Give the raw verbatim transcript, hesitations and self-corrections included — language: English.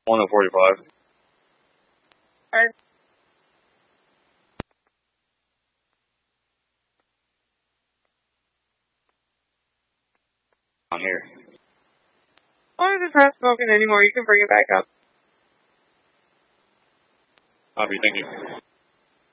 one oh forty-five. Alright. On here. As long as it's not smoking anymore, you can bring it back up. Copy, thank you.